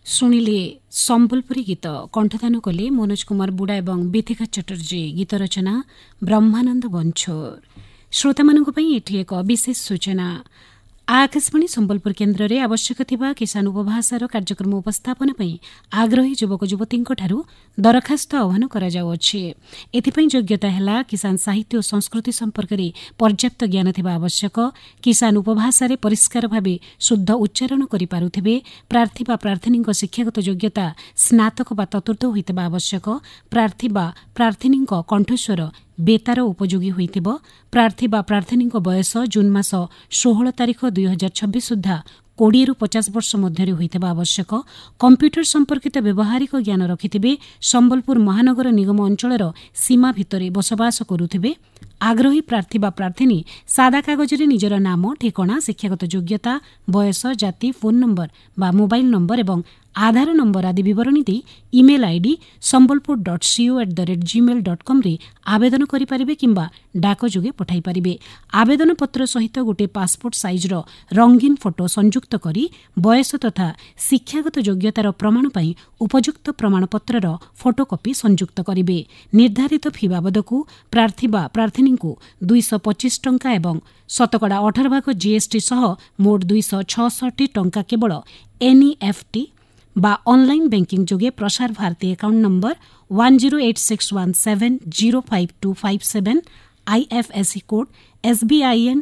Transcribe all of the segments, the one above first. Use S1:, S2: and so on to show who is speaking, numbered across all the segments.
S1: ଶୁଣିଲେ ସମ୍ବଲପୁରୀ ଗୀତ କଣ୍ଠଦାନ କଲେ ମନୋଜ କୁମାର ବୁଡ଼ା ଏବଂ ବିଥିକା ଚଟର୍ଜୀ। ଗୀତ ରଚନା ବ୍ରହ୍ମାନନ୍ଦ ବଂଛୋର। ଶ୍ରୋତାମାନଙ୍କ ପାଇଁ ଏଠି ଏକ ବିଶେଷ ସୂଚନା। ଆକାଶବାଣୀ ସମ୍ବଲପୁର କେନ୍ଦ୍ରରେ ଆବଶ୍ୟକ ଥିବା କିଷାନ ଉପଭାଷାର କାର୍ଯ୍ୟକ୍ରମ ଉପସ୍ଥାପନ ପାଇଁ ଆଗ୍ରହୀ ଯୁବକ ଯୁବତୀଙ୍କଠାରୁ ଦରଖାସ୍ତ ଆହ୍ୱାନ କରାଯାଉଅଛି। ଏଥିପାଇଁ ଯୋଗ୍ୟତା ହେଲା କିଷାନ ସାହିତ୍ୟ ଓ ସଂସ୍କୃତି ସମ୍ପର୍କରେ ପର୍ଯ୍ୟାପ୍ତ ଜ୍ଞାନ ଥିବା ଆବଶ୍ୟକ। କିଷାନ ଉପଭାଷାରେ ପରିଷ୍କାର ଭାବେ ଶୁଦ୍ଧ ଉଚ୍ଚାରଣ କରିପାରୁଥିବେ। ପ୍ରାର୍ଥୀ ବା ପ୍ରାର୍ଥିନୀଙ୍କ ଶିକ୍ଷାଗତ ଯୋଗ୍ୟତା ସ୍ନାତକ ବା ତତୁର୍ଥ ହୋଇଥିବା ଆବଶ୍ୟକ। ପ୍ରାର୍ଥୀ ବା ପ୍ରାର୍ଥିନୀଙ୍କ କଣ୍ଠସ୍ୱର ବେତାର ଉପଯୋଗୀ ହୋଇଥିବ। ପ୍ରାର୍ଥୀ ବା ପ୍ରାର୍ଥିନୀଙ୍କ ବୟସ ଜୁନ୍ ମାସ 16 ତାରିଖ 2026 ସୁଦ୍ଧା 20ରୁ 50 ବର୍ଷ ମଧ୍ୟରେ ହୋଇଥିବା ଆବଶ୍ୟକ। କମ୍ପ୍ୟୁଟର ସମ୍ପର୍କିତ ବ୍ୟବହାରିକ ଜ୍ଞାନ ରଖିଥିବେ। ସମ୍ବଲପୁର ମହାନଗର ନିଗମ ଅଞ୍ଚଳର ସୀମା ଭିତରେ ବସବାସ କରୁଥିବେ। ଆଗ୍ରହୀ ପ୍ରାର୍ଥୀ ବା ପ୍ରାର୍ଥିନୀ ସାଦା କାଗଜରେ ନିଜର ନାମ, ଠିକଣା, ଶିକ୍ଷାଗତ ଯୋଗ୍ୟତା, ବୟସ, ଜାତି, ଫୋନ୍ ନମ୍ବର ବା ମୋବାଇଲ୍ ନମ୍ବର ଏବଂ ଆଧାର ନମ୍ବର ଆଦି ବିବରଣୀ ଦେଇ ଇମେଲ୍ ଆଇଡି sambalpur.co@gmail.com ରେ ଆବେଦନ କରିପାରିବେ କିମ୍ବା ଡାକ ଯୋଗେ ପଠାଇପାରିବେ। ଆବେଦନପତ୍ର ସହିତ ଗୋଟିଏ ପାସପୋର୍ଟ ସାଇଜ୍ର ରଙ୍ଗୀନ ଫଟୋ ସଂଯୁକ୍ତ କରି ବୟସ ତଥା ଶିକ୍ଷାଗତ ଯୋଗ୍ୟତାର ପ୍ରମାଣ ପାଇଁ ଉପଯୁକ୍ତ ପ୍ରମାଣପତ୍ରର ଫଟୋକପି ସଂଯୁକ୍ତ କରିବେ। ନିର୍ଦ୍ଧାରିତ ଫି ବାବଦକୁ ପ୍ରାର୍ଥୀ ବା ପ୍ରାର୍ଥିନୀଙ୍କୁ 225 ଟଙ୍କା ଏବଂ ଶତକଡ଼ା 18 ଭାଗ ଜିଏସ୍ଟି ସହ ମୋଟ 266 ଟଙ୍କା କେବଳ ଏନ୍ଇଏଫ୍ଟି বা অনলাইন ব্যাংকিং যোগে প্রসার ভারতী একাউন্ট নম্বর 108617052257 আইএফএসি কোড SBIN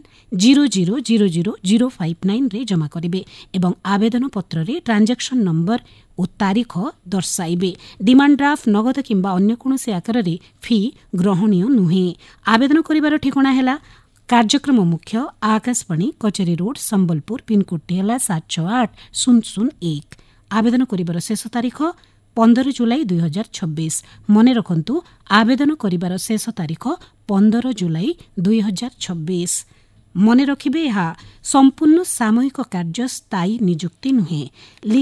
S1: 00000059 রে জমা করিবে এবং আবেদন পত্রে ট্রানজাকশন নম্বর ও তারিখ দর্শাইবে। ডিমান্ড ড্রাফট নগদ কিংবা অন্য কৌশি আকারে ফি গ্রহণীয় নুহে। আবেদন করিবার ঠিকনা হেলা କାର୍ଯ୍ୟକ୍ରମ ମୁଖ୍ୟ ଆକାଶବାଣୀ କଚେରୀ ରୋଡ୍ ସମ୍ବଲପୁର। ପିନ୍କୋଡ୍ଟି ହେଲା 76801। ଆବେଦନ କରିବାର ଶେଷ ତାରିଖ 15 ଜୁଲାଇ 2026। ମନେ ରଖନ୍ତୁ, ଆବେଦନ କରିବାର ଶେଷ ତାରିଖ 15 ଜୁଲାଇ 2026। ମନେ ରଖିବେ, ଏହା ସମ୍ପୂର୍ଣ୍ଣ ସାମୟିକ କାର୍ଯ୍ୟ, ସ୍ଥାୟୀ ନିଯୁକ୍ତି ନୁହେଁ।